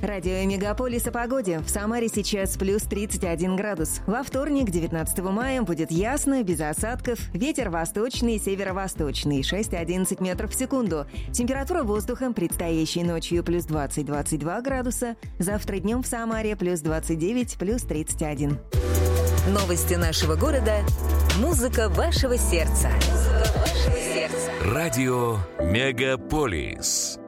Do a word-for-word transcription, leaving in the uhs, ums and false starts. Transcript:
Радио Мегаполис о погоде. В Самаре сейчас плюс тридцать один градус. Во вторник, девятнадцатого мая, будет ясно, без осадков. Ветер восточный, северо-восточный, шесть-одиннадцать метров в секунду. Температура воздуха предстоящей ночью плюс двадцать - двадцать два градуса. Завтра днем в Самаре плюс двадцать девять, плюс тридцать один. Новости нашего города. Музыка вашего сердца. Музыка вашего сердца. Радио Мегаполис.